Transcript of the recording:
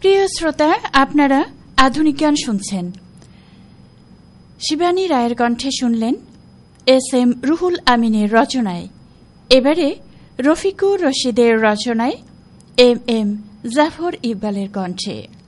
প্রিয় শ্রোতা, আপনারা আধুনিক গান শুনছেন। শিবানী রায়ের কণ্ঠে শুনলেন এস.এম. রুহুল আমিনের রচনায়। এবারে রফিকুর রশিদের রচনায় এম.এম. জাফর ইকবালের কণ্ঠে।